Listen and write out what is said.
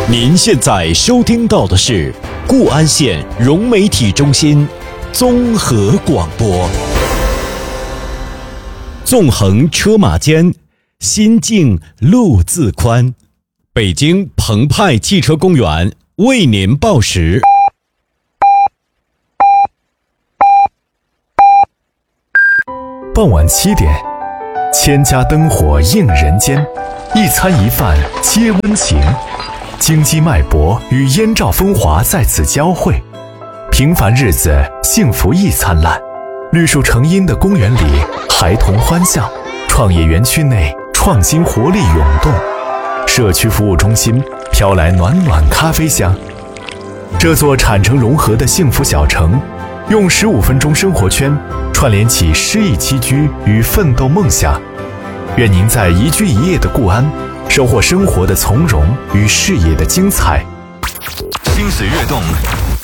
您现在收听到的是固安县融媒体中心综合广播。纵横车马间，心静路自宽。北京澎湃汽车公园为您报时。 傍晚7点，千家灯火映人间，一餐一饭皆温情。京畿脉搏与燕赵风华在此交汇，平凡日子幸福亦灿烂。绿树成荫的公园里，孩童欢笑；创业园区内，创新活力涌动。社区服务中心飘来暖暖咖啡香。这座产城融合的幸福小城，用15分钟生活圈串联起诗意栖居与奋斗梦想。愿您在一居一业的固安，收获生活的从容与事业的精彩。 心随跃动，